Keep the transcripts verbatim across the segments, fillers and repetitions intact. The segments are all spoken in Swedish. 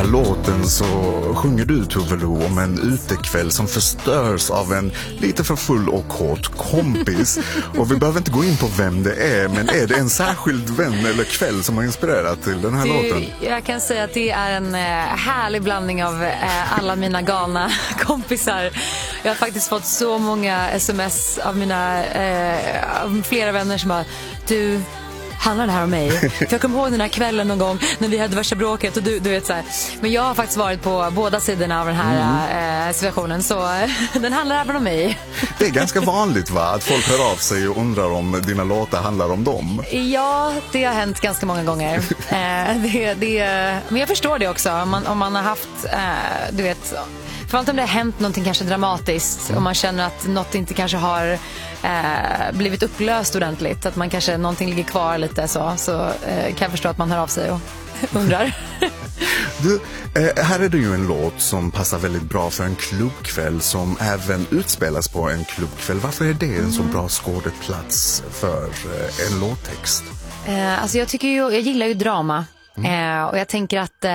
här låten så sjunger du, Tove Lo, om en utekväll som förstörs av en lite för full och kort kompis. Och vi behöver inte gå in på vem det är, men är det en särskild vän eller kväll som har inspirerat till den här du, låten? Jag kan säga att det är en eh, härlig blandning av eh, alla mina galna kompisar. Jag har faktiskt fått så många sms av mina eh, av flera vänner som har, du, handlar det här om mig? För jag kommer ihåg den här kvällen någon gång när vi hade värsta bråket och du, du vet så här. Men jag har faktiskt varit på båda sidorna av den här mm. eh, situationen, så den handlar även om mig. Det är ganska vanligt, va? Att folk hör av sig och undrar om dina låtar handlar om dem. Ja, det har hänt ganska många gånger. eh, det, det, men jag förstår det också. Om man, om man har haft, eh, du vet, framför om det har hänt någonting kanske dramatiskt och man känner att något inte kanske har eh, blivit upplöst ordentligt, att man kanske, någonting ligger kvar lite så, så eh, kan jag förstå att man hör av sig och undrar. Du, eh, här är det ju en låt som passar väldigt bra för en klubbkväll som även utspelas på en klubbkväll. Varför är det en så bra skådeplats för eh, en låttext? Eh, alltså jag tycker ju, jag gillar ju drama. Mm. Eh, och jag tänker att eh,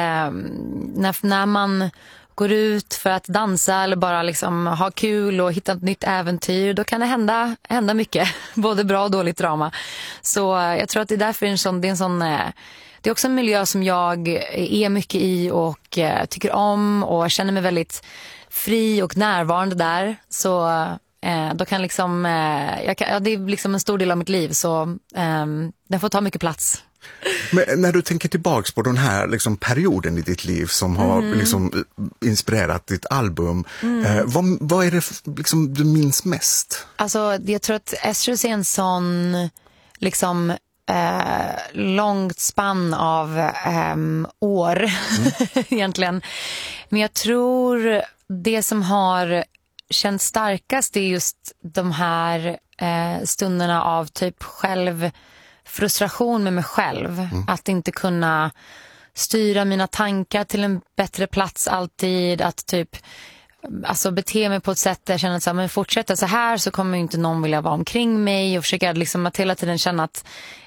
när, när man går ut för att dansa eller bara liksom ha kul och hitta ett nytt äventyr, då kan det hända, hända mycket, både bra och dåligt drama. Så eh, jag tror att det är därför en sån, det är en sån eh, det är också en miljö som jag är mycket i och eh, tycker om och känner mig väldigt fri och närvarande där. Så eh, då kan liksom eh, jag kan, ja, det är liksom en stor del av mitt liv, så eh, den får ta mycket plats. Men när du tänker tillbaks på den här liksom, perioden i ditt liv som har mm. liksom, inspirerat ditt album, mm. eh, vad, vad är det liksom, du minns mest? Alltså, jag tror att Estrus är en sån liksom eh, långt spann av eh, år mm. egentligen. Men jag tror det som har känts starkast är just de här eh, stunderna av typ själv frustration med mig själv. Mm. Att inte kunna styra mina tankar till en bättre plats alltid. Att typ alltså bete mig på ett sätt där jag känner att så här, men fortsätta så här så kommer ju inte någon vilja vara omkring mig. Och försöka liksom att hela tiden känna att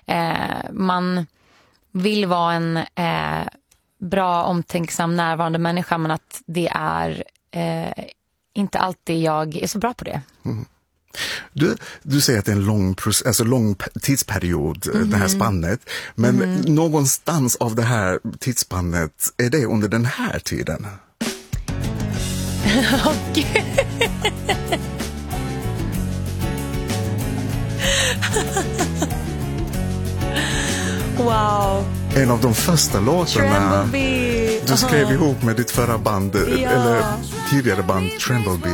eh, man vill vara en eh, bra, omtänksam, närvarande människa. Men att det är eh, inte alltid jag är så bra på det. Mm. Du, du säger att det är en lång, alltså lång tidsperiod, mm. det här spannet. Men mm. någonstans av det här tidsspannet, är det under den här tiden? Åh, Gud. Wow. En av de första låtarna du skrev uh-huh. ihop med ditt förra band, ja. eller tidigare band, Tremblebee.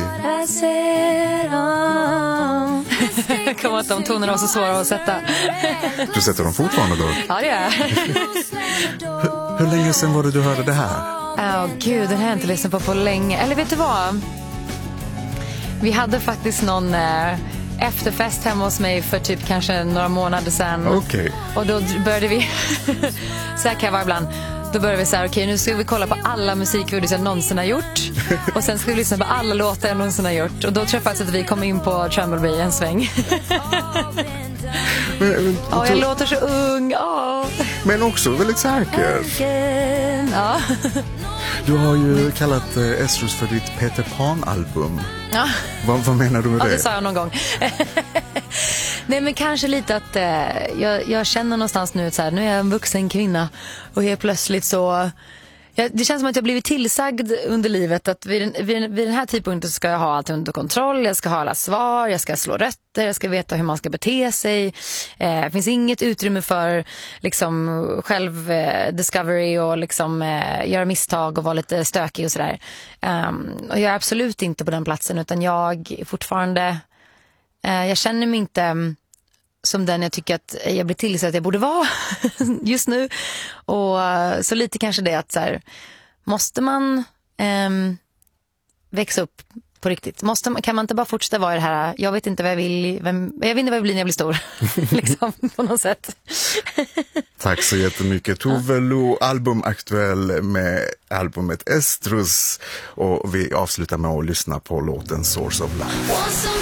Jag kommer att de tonerna var så svåra att sätta. Du sätter dem fortfarande då? Ja, det är. hur, hur länge sedan var det du hörde det här? Åh oh, gud, den har jag inte lyssnat på på länge. Eller vet du vad? Vi hade faktiskt någon eh, efterfest hemma hos mig för typ kanske några månader sedan. Okej. Okay. Och då började vi, så här kan jag vara ibland. Då började vi så här, okej, okay, nu ska vi kolla på alla musikvideos jag någonsin har gjort. Och sen ska vi lyssna på alla låtar jag någonsin har gjort. Och då tror jag faktiskt att vi kom in på Tremblebee en sväng. men, men, oh, jag låter så ung. Oh. Men också väldigt säker. Ja. Du har ju kallat eh, Estrus för ditt Peter Pan-album. Ja. Vad, vad menar du med ja, det? Det sa jag någon gång. Nej, men kanske lite att eh, jag, jag känner någonstans nu att så här, nu är jag en vuxen kvinna och helt plötsligt så jag, det känns som att jag blivit tillsagd under livet att vid den, vid, vid den här tidpunkten ska jag ha allt under kontroll, jag ska ha alla svar, jag ska slå rötter, jag ska veta hur man ska bete sig. Eh, det finns inget utrymme för liksom själv eh, discovery och liksom eh, göra misstag och vara lite stökig och sådär. Um, och jag är absolut inte på den platsen, utan jag fortfarande eh, jag känner mig inte som den jag tycker att jag blir till så att jag borde vara just nu. Och så lite kanske det att så här, måste man eh, växa upp på riktigt? Måste man, kan man inte bara fortsätta vara i det här, jag vet inte vad jag vill, vem, jag vet inte vad jag blir när jag blir stor. liksom, på något sätt. Tack så jättemycket. Tove Lo, albumaktuell med albumet Estrus. Och vi avslutar med att lyssna på låten Source of Life.